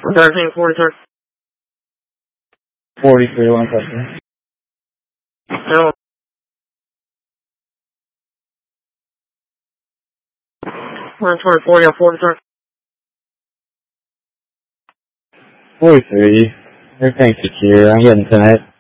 13, 43. 43, one question. No. 40, 43. 43. Everything's secure. I'm getting tonight.